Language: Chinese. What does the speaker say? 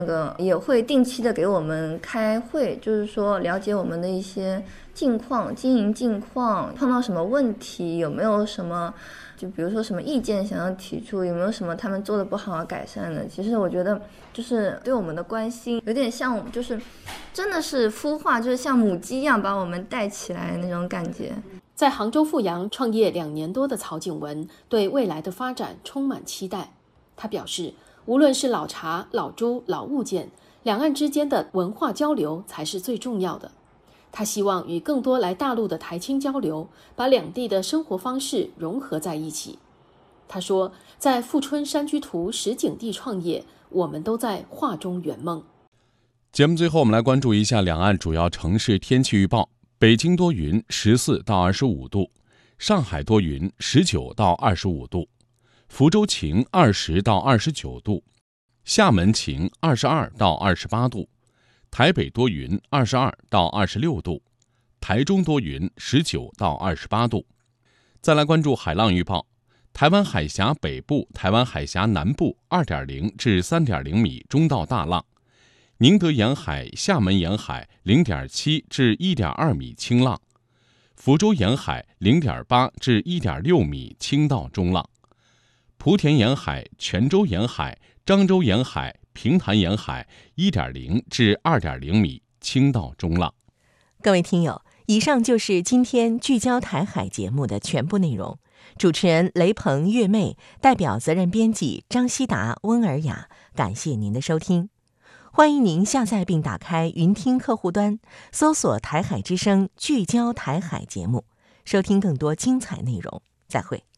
也会定期的给我们开会，就是说了解我们的一些近况、经营近况，碰到什么问题，有没有什么，就比如说什么意见想要提出，有没有什么他们做的不好改善的。其实我觉得就是对我们的关心，有点像我们就是真的是孵化，就是像母鸡一样把我们带起来的那种感觉。 在杭州富阳创业2年多的曹景文对未来的发展充满期待。他表示，无论是老茶、老猪、老物件，两岸之间的文化交流才是最重要的。他希望与更多来大陆的台青交流，把两地的生活方式融合在一起。他说，在富春山居图实景地创业，我们都在画中圆梦。 节目最后我们来关注一下两岸主要城市天气预报。北京多云14到25度，上海多云19到25度，福州晴20到29度，厦门晴22到28度，台北多云22到26度，台中多云19到28度。再来关注海浪预报，台湾海峡北部、台湾海峡南部2.0至3.0米中到大浪，宁德沿海、厦门沿海0.7至1.2米轻浪，福州沿海0.8至1.6米轻到中浪，莆田沿海、泉州沿海、漳州沿海、平潭沿海1.0至2.0米轻到中浪。 各位听友，以上就是今天聚焦台海节目的全部内容。主持人雷鹏、月妹，代表责任编辑张希达、温尔雅，感谢您的收听。欢迎您下载并打开云听客户端，搜索台海之声聚焦台海节目，收听更多精彩内容。再会。